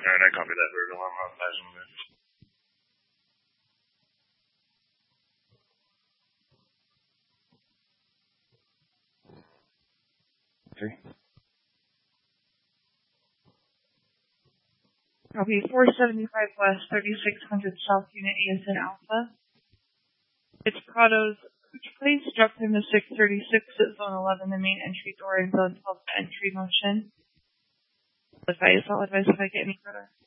Alright, I copy that. We're going on passing there. Copy 475 West, 3600 South, Unit ASN Alpha. It's Prado's. Please drop him to 636 at Zone 11, the main entry door, and Zone 12, the entry motion. I'll advise if I get any further.